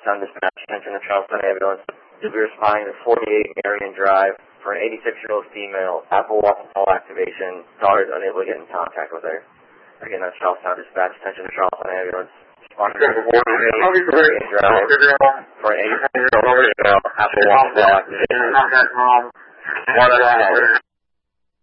Charlestown Dispatch, attention to Charlestown Ambulance. We are responding to 48 Marion Drive for an 86-year-old female. Apple Walk and Call activation. Daughter is unable to get in contact with her. Again, that's Charlestown Dispatch, attention to Charlestown Ambulance. Responding to 48 Marion Drive for an 86-year-old female. Apple Walk and Call activation.